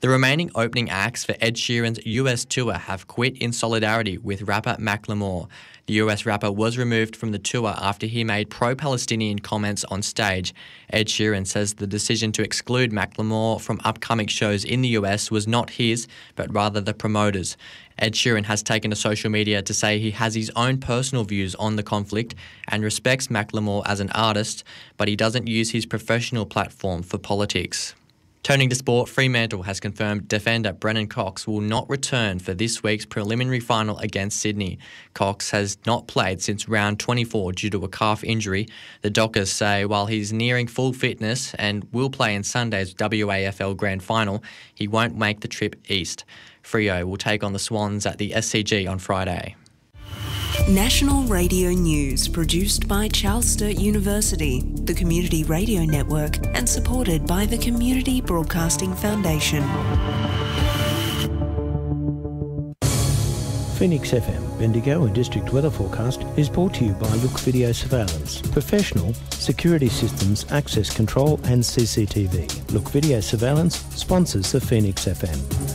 The remaining opening acts for Ed Sheeran's US tour have quit in solidarity with rapper Macklemore. The US rapper was removed from the tour after he made pro-Palestinian comments on stage. Ed Sheeran says the decision to exclude Macklemore from upcoming shows in the US was not his, but rather the promoters'. Ed Sheeran has taken to social media to say he has his own personal views on the conflict and respects Macklemore as an artist, but he doesn't use his professional platform for politics. Turning to sport, Fremantle has confirmed defender Brennan Cox will not return for this week's preliminary final against Sydney. Cox has not played since round 24 due to a calf injury. The Dockers say while he's nearing full fitness and will play in Sunday's WAFL Grand Final, he won't make the trip east. Freo will take on the Swans at the SCG on Friday. National Radio News, produced by Charles Sturt University, the Community Radio Network, and supported by the Community Broadcasting Foundation. Phoenix FM, Bendigo and District Weather Forecast is brought to you by Look Video Surveillance. Professional security systems, access control and CCTV. Look Video Surveillance sponsors the Phoenix FM.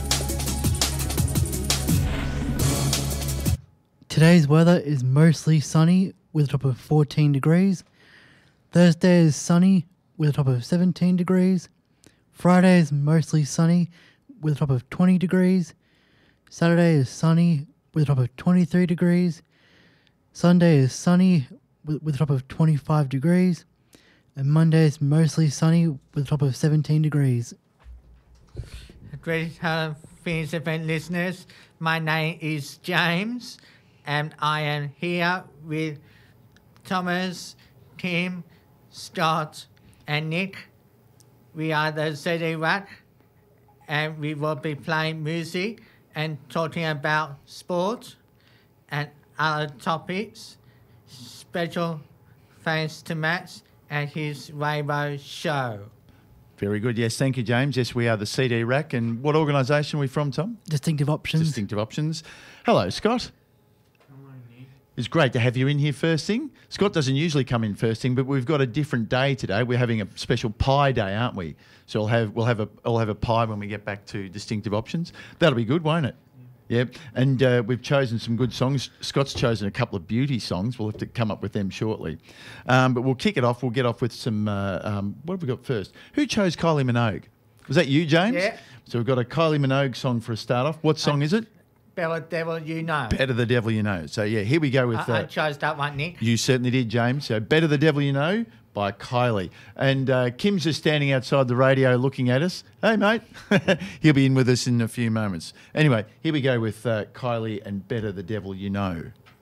Today's weather is mostly sunny with a top of 14 degrees. Thursday is sunny with a top of 17 degrees. Friday is mostly sunny with a top of 20 degrees. Saturday is sunny with a top of 23 degrees. Sunday is sunny with a top of 25 degrees. And Monday is mostly sunny with a top of 17 degrees. Great Phoenix FM listeners, my name is James. And I am here with Thomas, Tim, Scott, and Nick. We are the CD Rack, and we will be playing music and talking about sport and other topics. Special thanks to Matt and his Rainbow Show. Very good. Yes, thank you, James. Yes, we are the CD Rack. And what organisation are we from, Tom? Distinctive Options. Distinctive Options. Hello, Scott. It's great to have you in here first thing. Scott doesn't usually come in first thing, but we've got a different day today. We're having a special pie day, aren't we? So we'll have a pie when we get back to Distinctive Options. That'll be good, won't it? Yeah. And we've chosen some good songs. Scott's chosen a couple of beauty songs. We'll have to come up with them shortly. But we'll kick it off. We'll get off with some. What have we got first? Who chose Kylie Minogue? Was that you, James? Yeah. So we've got a Kylie Minogue song for a start off. What song is it? Better Devil You Know. Better the Devil You Know. So, yeah, here we go with... I chose that one, Nick. You certainly did, James. So, Better the Devil You Know by Kylie. And Kim's just standing outside the radio looking at us. Hey, mate. He'll be in with us in a few moments. Anyway, here we go with Kylie and Better the Devil You Know.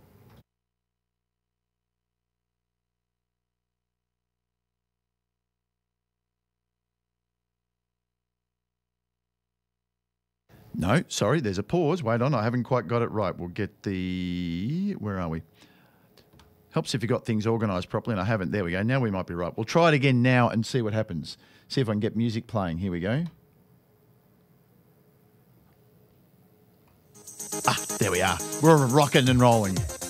No, sorry, there's a pause. Wait on, I haven't quite got it right. We'll get the... Where are we? Helps if you got things organised properly, and I haven't. There we go. Now we might be right. We'll try it again now and see what happens. See if I can get music playing. Here we go. Ah, there we are. We're rocking and rolling.